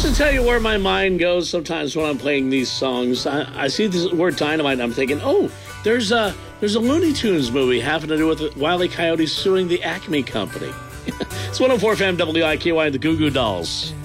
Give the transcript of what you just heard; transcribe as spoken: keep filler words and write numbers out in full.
just to tell you where my mind goes sometimes when I'm playing these songs, I, I see this word dynamite and I'm thinking, oh, there's a, there's a Looney Tunes movie having to do with Wile E. Coyote suing the Acme Company. It's one oh four F M W I K Y, the Goo Goo Dolls.